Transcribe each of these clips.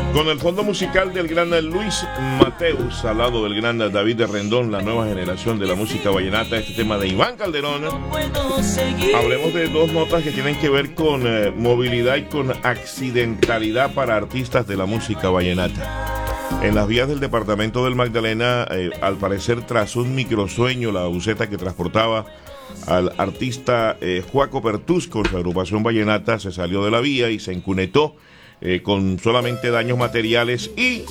Con el fondo musical del gran Luis Mateus, al lado del gran David de Rendón, la nueva generación de la música vallenata, este tema de Iván Calderón. Hablemos de dos notas que tienen que ver con movilidad y con accidentalidad para artistas de la música vallenata. En las vías del departamento del Magdalena, al parecer tras un microsueño, la buseta que transportaba al artista Juaco Pertús con su agrupación vallenata se salió de la vía y se encunetó con solamente daños materiales y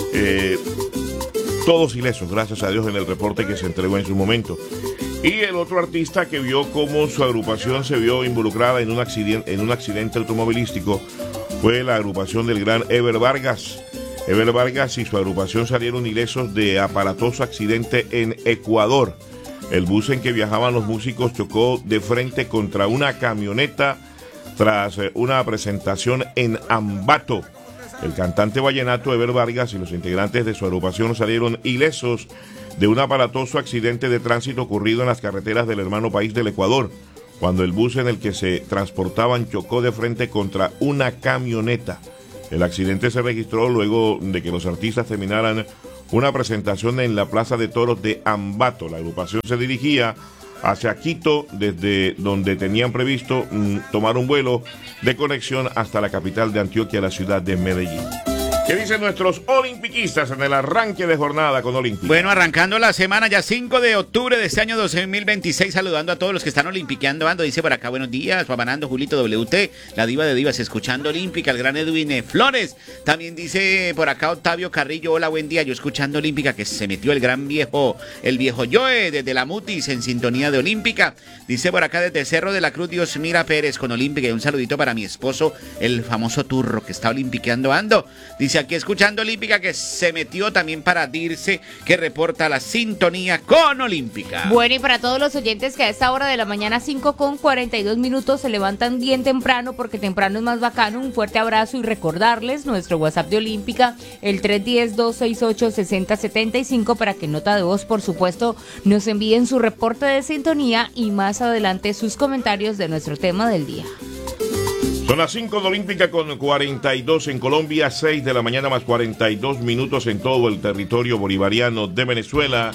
todos ilesos, gracias a Dios, en el reporte que se entregó en su momento. Y el otro artista que vio cómo su agrupación se vio involucrada en un accidente automovilístico fue la agrupación del gran Ever Vargas. Ever Vargas y su agrupación salieron ilesos de aparatoso accidente en Ecuador. El bus en que viajaban los músicos chocó de frente contra una camioneta tras una presentación en Ambato. El cantante vallenato Ever Vargas y los integrantes de su agrupación salieron ilesos de un aparatoso accidente de tránsito ocurrido en las carreteras del hermano país del Ecuador, cuando el bus en el que se transportaban chocó de frente contra una camioneta. El accidente se registró luego de que los artistas terminaran una presentación en la Plaza de Toros de Ambato. La agrupación se dirigía hacia Quito, desde donde tenían previsto tomar un vuelo de conexión hasta la capital de Antioquia, la ciudad de Medellín. ¿Qué dicen nuestros olimpiquistas en el arranque de jornada con Olímpica? Bueno, arrancando la semana ya 5 de octubre de este año 2026, saludando a todos los que están olimpiqueando. Dice por acá, buenos días, Papanando, Julito WT, la diva de divas, escuchando Olímpica, el gran Edwin Flores. También dice por acá Octavio Carrillo, hola, buen día, yo escuchando Olímpica, que se metió el viejo Joe, desde la Mutis, en sintonía de Olímpica. Dice por acá desde Cerro de la Cruz, Dios mira Pérez con Olímpica, y un saludito para mi esposo, el famoso Turro, que está olimpiqueando ando. Dice aquí escuchando Olímpica, que se metió también para Dirce, que reporta la sintonía con Olímpica. Bueno, y para todos los oyentes que a esta hora de la mañana 5:42 se levantan bien temprano, porque temprano es más bacano, un fuerte abrazo y recordarles nuestro WhatsApp de Olímpica, el 310-268-6075, para que nota de voz, por supuesto, nos envíen su reporte de sintonía y más adelante sus comentarios de nuestro tema del día. Son las 5 de Olímpica con 42 en Colombia, 6 de la mañana más 42 minutos en todo el territorio bolivariano de Venezuela.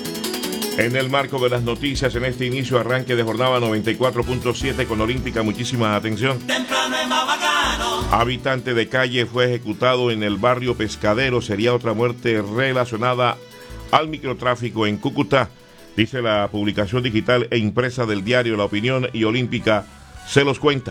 En el marco de las noticias, en este inicio, arranque de jornada 94.7 con Olímpica, muchísima atención. Habitante de calle fue ejecutado en el barrio Pescadero, sería otra muerte relacionada al microtráfico en Cúcuta, dice la publicación digital e impresa del diario La Opinión, y Olímpica se los cuenta.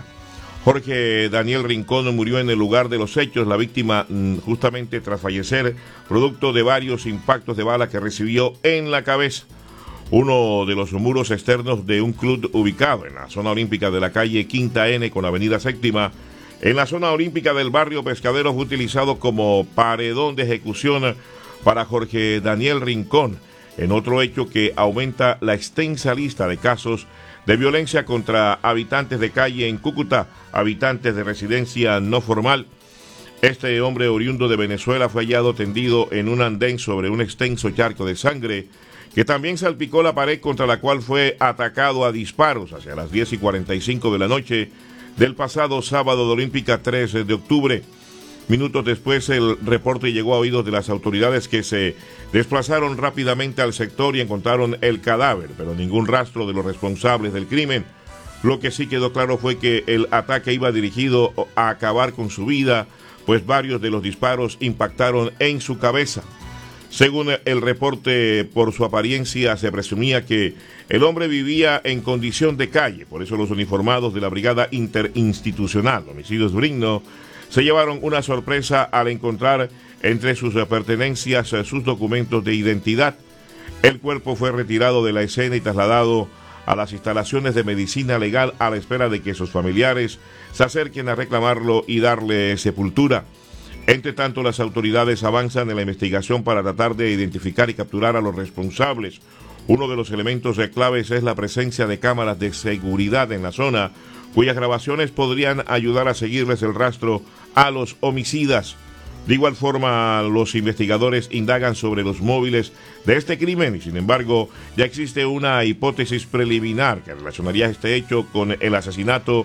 Jorge Daniel Rincón murió en el lugar de los hechos, la víctima justamente tras fallecer, producto de varios impactos de bala que recibió en la cabeza. Uno de los muros externos de un club ubicado en la zona olímpica de la calle Quinta N con avenida Séptima, en la zona olímpica del barrio Pescadero, fue utilizado como paredón de ejecución para Jorge Daniel Rincón, en otro hecho que aumenta la extensa lista de casos de violencia contra habitantes de calle en Cúcuta, habitantes de residencia no formal. Este hombre oriundo de Venezuela fue hallado tendido en un andén sobre un extenso charco de sangre que también salpicó la pared contra la cual fue atacado a disparos hacia las 10:45 de la noche del pasado sábado de Olímpica 13 de octubre. Minutos después, el reporte llegó a oídos de las autoridades, que se desplazaron rápidamente al sector y encontraron el cadáver, pero ningún rastro de los responsables del crimen. Lo que sí quedó claro fue que el ataque iba dirigido a acabar con su vida, pues varios de los disparos impactaron en su cabeza. Según el reporte, por su apariencia se presumía que el hombre vivía en condición de calle, por eso los uniformados de la Brigada Interinstitucional Homicidios Brigno se llevaron una sorpresa al encontrar entre sus pertenencias sus documentos de identidad. El cuerpo fue retirado de la escena y trasladado a las instalaciones de medicina legal a la espera de que sus familiares se acerquen a reclamarlo y darle sepultura. Entre tanto, las autoridades avanzan en la investigación para tratar de identificar y capturar a los responsables. Uno de los elementos claves es la presencia de cámaras de seguridad en la zona, cuyas grabaciones podrían ayudar a seguirles el rastro a los homicidas. De igual forma, los investigadores indagan sobre los móviles de este crimen y, sin embargo, ya existe una hipótesis preliminar que relacionaría este hecho con el asesinato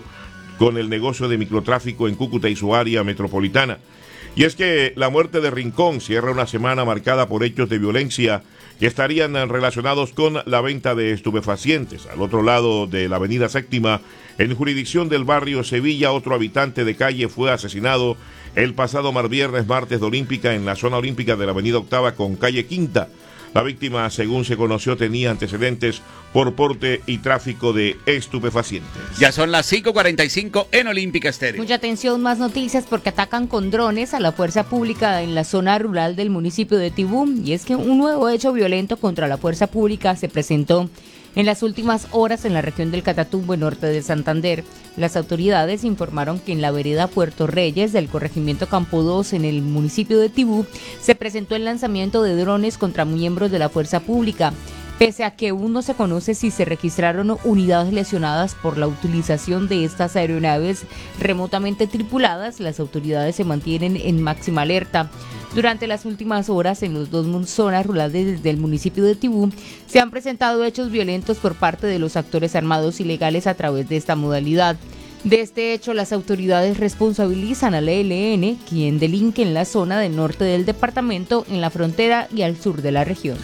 con el negocio de microtráfico en Cúcuta y su área metropolitana. Y es que la muerte de Rincón cierra una semana marcada por hechos de violencia que estarían relacionados con la venta de estupefacientes. Al otro lado de la avenida Séptima, en jurisdicción del barrio Sevilla, otro habitante de calle fue asesinado el pasado martes de Olímpica en la zona olímpica de la avenida Octava con calle Quinta. La víctima, según se conoció, tenía antecedentes por porte y tráfico de estupefacientes. Ya son las 5:45 en Olímpica Estéreo. Mucha atención, más noticias porque atacan con drones a la fuerza pública en la zona rural del municipio de Tibú. Y es que un nuevo hecho violento contra la fuerza pública se presentó en las últimas horas en la región del Catatumbo, norte de Santander. Las autoridades informaron que en la vereda Puerto Reyes del corregimiento Campo 2 en el municipio de Tibú se presentó el lanzamiento de drones contra miembros de la fuerza pública. Pese a que aún no se conoce si se registraron unidades lesionadas por la utilización de estas aeronaves remotamente tripuladas, las autoridades se mantienen en máxima alerta. Durante las últimas horas, en las dos zonas rurales del municipio de Tibú, se han presentado hechos violentos por parte de los actores armados ilegales a través de esta modalidad. De este hecho, las autoridades responsabilizan al ELN, quien delinque en la zona del norte del departamento, en la frontera y al sur de la región.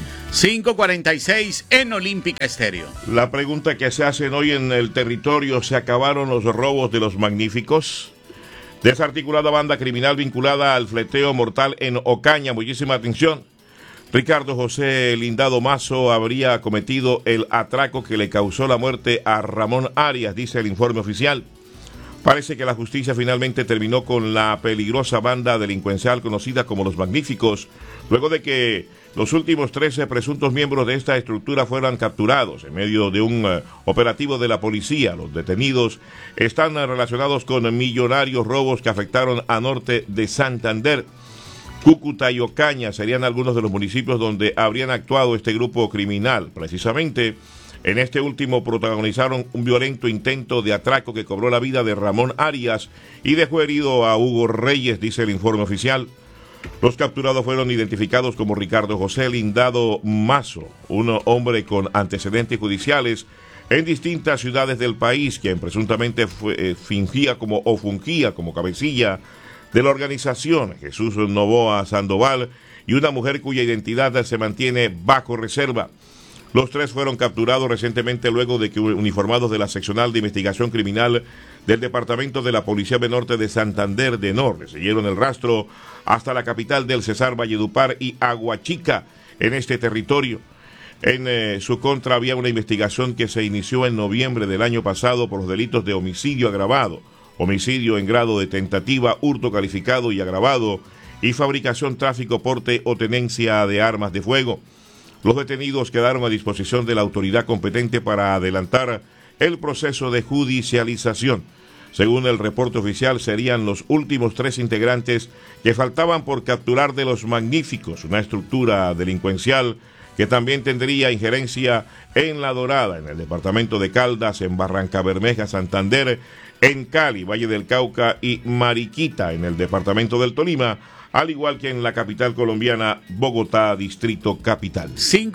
5:46 en Olímpica Estéreo. La pregunta que se hacen hoy en el territorio: ¿se acabaron los robos de los magníficos? Desarticulada banda criminal vinculada al fleteo mortal en Ocaña. Muchísima atención. Ricardo José Lindado Mazo habría cometido el atraco que le causó la muerte a Ramón Arias, dice el informe oficial. Parece que la justicia finalmente terminó con la peligrosa banda delincuencial conocida como Los Magníficos, luego de que los últimos 13 presuntos miembros de esta estructura fueran capturados en medio de un operativo de la policía. Los detenidos están relacionados con millonarios robos que afectaron a norte de Santander. Cúcuta y Ocaña serían algunos de los municipios donde habrían actuado este grupo criminal. Precisamente en este último protagonizaron un violento intento de atraco que cobró la vida de Ramón Arias y dejó herido a Hugo Reyes, dice el informe oficial. Los capturados fueron identificados como Ricardo José Lindado Mazo, un hombre con antecedentes judiciales en distintas ciudades del país, quien presuntamente fungía como cabecilla de la organización, Jesús Novoa Sandoval, y una mujer cuya identidad se mantiene bajo reserva. Los tres fueron capturados recientemente luego de que uniformados de la Seccional de Investigación Criminal del Departamento de la Policía de Norte de Santander de Norte siguieron el rastro hasta la capital del Cesar, Valledupar y Aguachica en este territorio. En su contra había una investigación que se inició en noviembre del año pasado por los delitos de homicidio agravado, homicidio en grado de tentativa, hurto calificado y agravado, y fabricación, tráfico, porte o tenencia de armas de fuego. Los detenidos quedaron a disposición de la autoridad competente para adelantar el proceso de judicialización. Según el reporte oficial, serían los últimos 3 integrantes que faltaban por capturar de Los Magníficos, una estructura delincuencial que también tendría injerencia en La Dorada, en el departamento de Caldas, en Barrancabermeja, Santander, en Cali, Valle del Cauca y Mariquita, en el departamento del Tolima, al igual que en la capital colombiana, Bogotá, Distrito Capital.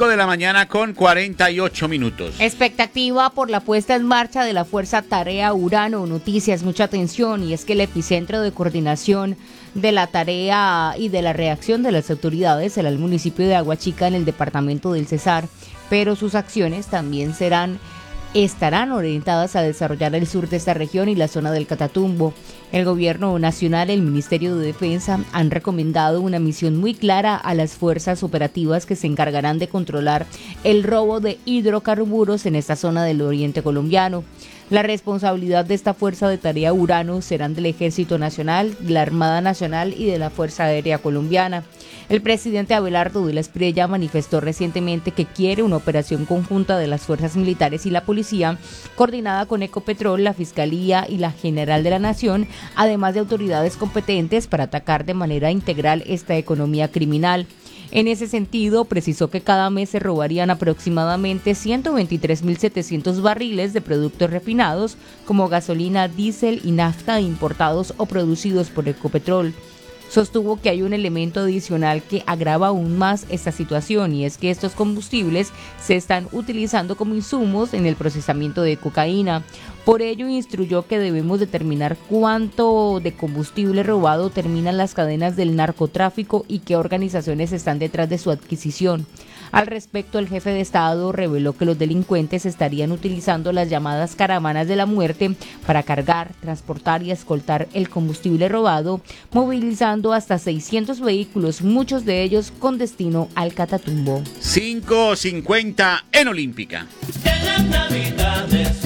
5:48 Expectativa por la puesta en marcha de la Fuerza Tarea Urano. Noticias, mucha atención, y es que el epicentro de coordinación de la tarea y de la reacción de las autoridades será el municipio de Aguachica, en el departamento del Cesar, pero sus acciones también estarán orientadas a desarrollar el sur de esta región y la zona del Catatumbo. El gobierno nacional, el Ministerio de Defensa han recomendado una misión muy clara a las fuerzas operativas que se encargarán de controlar el robo de hidrocarburos en esta zona del oriente colombiano. La responsabilidad de esta Fuerza de Tarea Urano serán del Ejército Nacional, de la Armada Nacional y de la Fuerza Aérea Colombiana. El presidente Abelardo de la Espriella manifestó recientemente que quiere una operación conjunta de las fuerzas militares y la policía, coordinada con Ecopetrol, la Fiscalía y la General de la Nación, además de autoridades competentes para atacar de manera integral esta economía criminal. En ese sentido, precisó que cada mes se robarían aproximadamente 123.700 barriles de productos refinados como gasolina, diésel y nafta importados o producidos por Ecopetrol. sostuvo que hay un elemento adicional que agrava aún más esta situación, y es que estos combustibles se están utilizando como insumos en el procesamiento de cocaína. Por ello, instruyó que debemos determinar cuánto de combustible robado termina en las cadenas del narcotráfico y qué organizaciones están detrás de su adquisición. Al respecto, el jefe de Estado reveló que los delincuentes estarían utilizando las llamadas caravanas de la muerte para cargar, transportar y escoltar el combustible robado, movilizando hasta 600 vehículos, muchos de ellos con destino al Catatumbo. 5:50 en Olímpica. En las Navidades